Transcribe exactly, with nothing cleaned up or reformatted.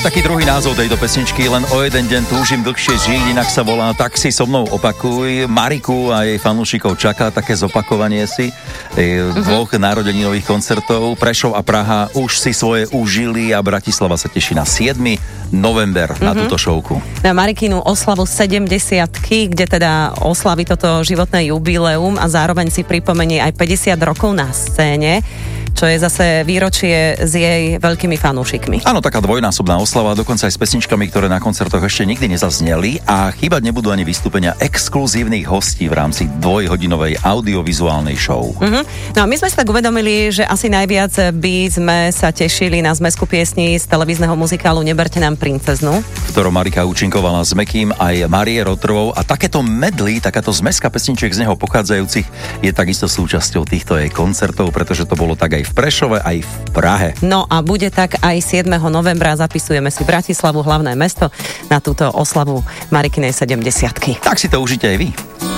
je taký druhý názov tejto pesničky, len o jeden deň túžim dlhšie žiť, inak sa volá Tak si so mnou opakuj. Mariku a jej fanúšikov čaká také zopakovanie si uh-huh. dvoch narodeninových koncertov. Prešov a Praha už si svoje užili a Bratislava sa teší na siedmy november uh-huh. na túto šovku. Na Marikinu oslavu sedemdesiatky, kde teda oslaví toto životné jubileum a zároveň si pripomenie aj päťdesiat rokov na scéne, čo je zase výročie s jej veľkými fanúšikmi. Áno, taká dvojnásobná oslava, dokonca aj s pesničkami, ktoré na koncertoch ešte nikdy nezazneli a chýbať nebudú ani vystúpenia exkluzívnych hostí v rámci dvojhodinovej audiovizuálnej show. Uh-huh. No a my sme si tak uvedomili, že asi najviac by sme sa tešili na zmesku piesní z televízneho muzikálu Neberte nám princeznu, v ktorom Marika účinkovala s Mekým aj Márie Rotrovou a takéto medley, takáto zmeska pesničiek z neho pochádzajúcich je takisto súčasťou týchto jej koncertov, pretože to bolo tak aj v Prešove, aj v Prahe. No a bude tak aj siedmeho novembra, zapisujeme si Bratislavu, hlavné mesto, na túto oslavu Marikinej sedemdesiatky. Tak si to užite aj vy.